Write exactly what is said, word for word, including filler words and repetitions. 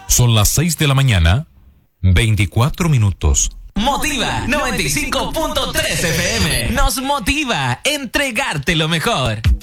Son las seis de la mañana, veinticuatro minutos. Motiva noventa y cinco punto tres F M. Nos motiva a entregarte lo mejor.